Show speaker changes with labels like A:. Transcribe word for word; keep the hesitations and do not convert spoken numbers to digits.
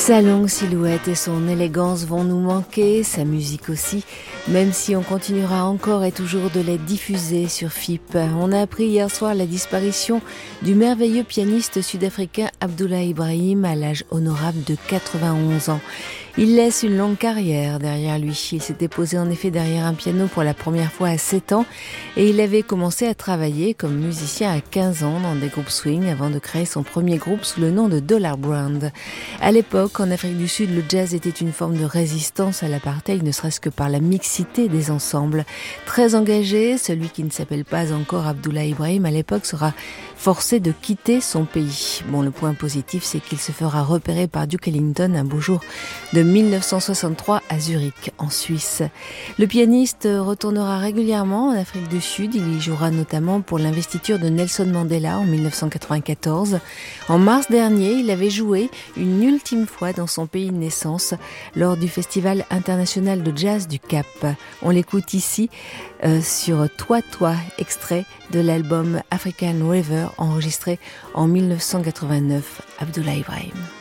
A: Sa longue silhouette et son élégance vont nous manquer, sa musique aussi, même si on continuera encore et toujours de les diffuser sur F I P. On a appris hier soir la disparition du merveilleux pianiste sud-africain Abdoulaye Ibrahim à l'âge honorable de quatre-vingt-onze ans. Il laisse une longue carrière derrière lui. Il s'était posé en effet derrière un piano pour la première fois à sept ans et il avait commencé à travailler comme musicien à quinze ans dans des groupes swing avant de créer son premier groupe sous le nom de Dollar Brand. À l'époque, en Afrique du Sud, le jazz était une forme de résistance à l'apartheid, ne serait-ce que par la mixité des ensembles. Très engagé, celui qui ne s'appelle pas encore Abdoulaye Ibrahim à l'époque sera forcé de quitter son pays. Bon, le point positif, c'est qu'il se fera repérer par Duke Ellington un beau jour de mille neuf cent soixante-trois à Zurich, en Suisse. Le pianiste retournera régulièrement en Afrique du Sud. Il y jouera notamment pour l'investiture de Nelson Mandela en mille neuf cent quatre-vingt-quatorze. En mars dernier, il avait joué une ultime fois dans son pays de naissance lors du Festival international de jazz du Cap. On l'écoute ici euh, sur Toi Toi, extrait de l'album African River enregistré en mille neuf cent quatre-vingt-neuf, Abdoulaye Ibrahim.